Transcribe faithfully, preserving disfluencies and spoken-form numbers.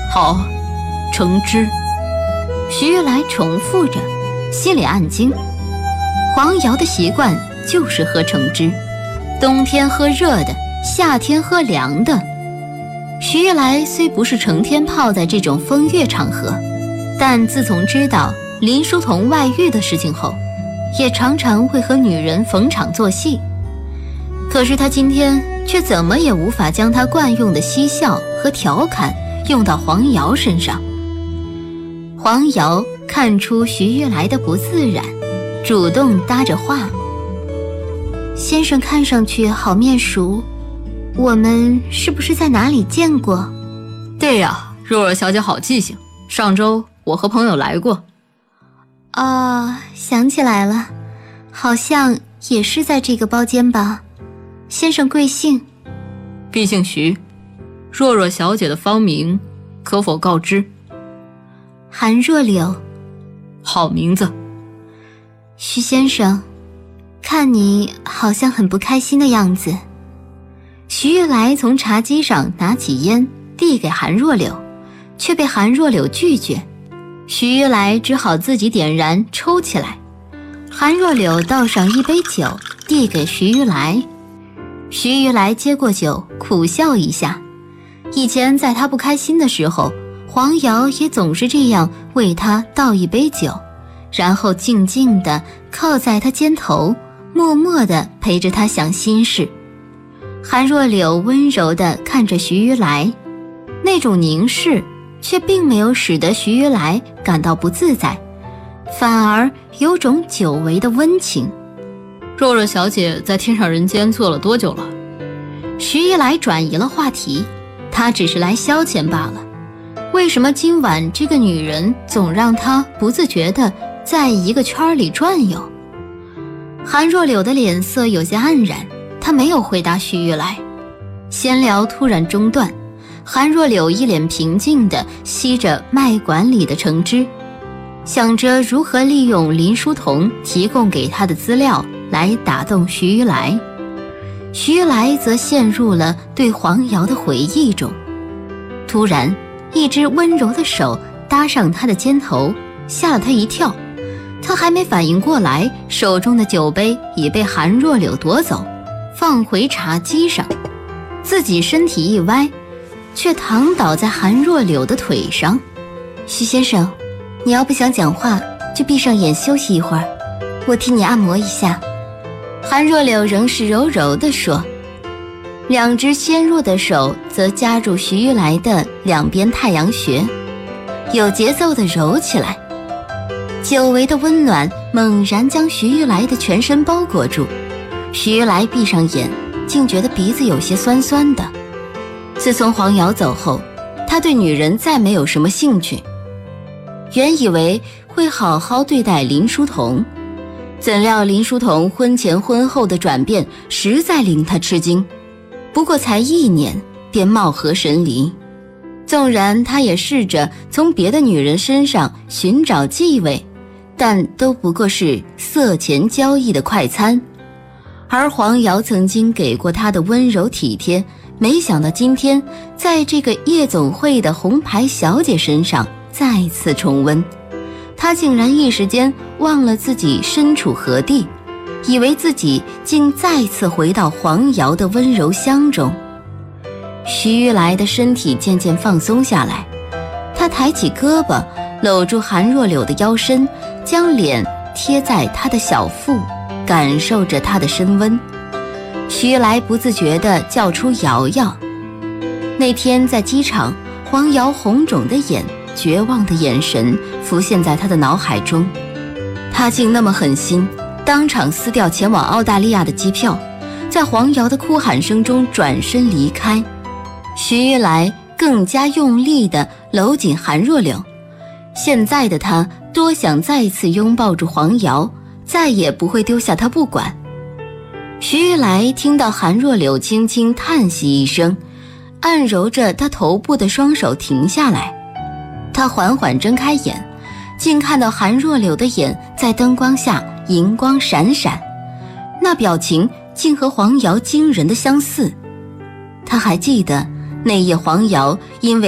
好，橙汁。徐玉来重复着，心里暗惊。黄瑶的习惯就是喝橙汁，冬天喝热的，夏天喝凉的。徐玉来虽不是成天泡在这种风月场合，但自从知道林书同外遇的事情后，也常常会和女人逢场作戏。可是他今天却怎么也无法将他惯用的嬉笑和调侃用到黄瑶身上。黄瑶看出徐玉来的不自然，主动搭着话：先生看上去好面熟，我们是不是在哪里见过？ 对呀，若若小姐好记性，上周我和朋友来过。 哦，想起来了，好像也是在这个包间吧。先生贵姓？ 敝姓徐，若若小姐的芳名可否告知？ 韩若柳。 好名字。 徐先生，看你好像很不开心的样子。徐玉来从茶几上拿起烟递给韩若柳，却被韩若柳拒绝。徐玉来只好自己点燃抽起来。韩若柳倒上一杯酒递给徐玉来，徐玉来接过酒苦笑一下。以前在他不开心的时候，黄瑶也总是这样为他倒一杯酒，然后静静地靠在他肩头，默默地陪着他想心事。韩若柳温柔地看着徐玉来，那种凝视却并没有使得徐玉来感到不自在，反而有种久违的温情。 若若小姐在天上人间做了多久了？ 徐玉来转移了话题，她只是来消遣罢了。为什么今晚这个女人总让她不自觉地在一个圈里转悠？韩若柳的脸色有些黯然，她没有回答徐玉来。闲聊突然中断，韩若柳一脸平静地吸着麦管里的橙汁，想着如何利用林书同提供给他的资料来打动徐玉来。徐玉来则陷入了对黄瑶的回忆中。突然，一只温柔的手搭上他的肩头，吓了他一跳。他还没反应过来，手中的酒杯已被韩若柳夺走，放回茶几上，自己身体一歪，却躺倒在韩若柳的腿上。徐先生，你要不想讲话，就闭上眼休息一会儿，我替你按摩一下。韩若柳仍是柔柔地说，两只纤弱的手则夹住徐玉来的两边太阳穴，有节奏地揉起来。久违的温暖猛然将徐玉来的全身包裹住，徐玉来闭上眼，竟觉得鼻子有些酸酸的。自从黄瑶走后，他对女人再没有什么兴趣。原以为会好好对待林书同，怎料林书同婚前婚后的转变实在令他吃惊。不过才一年便貌合神离，纵然他也试着从别的女人身上寻找继位，但都不过是色钱交易的快餐。而黄瑶曾经给过他的温柔体贴，没想到今天在这个夜总会的红牌小姐身上再次重温。他竟然一时间忘了自己身处何地，以为自己竟再次回到黄瑶的温柔乡中。徐玉来的身体渐渐放松下来，他抬起胳膊搂住韩若柳的腰身，将脸贴在她的小腹，感受着她的身温。徐玉来不自觉地叫出瑶瑶。那天在机场，黄瑶红肿的眼，绝望的眼神浮现在他的脑海中。他竟那么狠心，当场撕掉前往澳大利亚的机票，在黄瑶的哭喊声中转身离开。徐玉来更加用力地搂紧韩若柳，现在的他多想再次拥抱住黄瑶，再也不会丢下她不管。徐玉来听到韩若柳轻轻叹息一声，按揉着她头部的双手停下来。他缓缓睁开眼，竟看到韩若柳的眼在灯光下银光闪闪，那表情竟和黄瑶惊人的相似。他还记得那夜黄瑶因为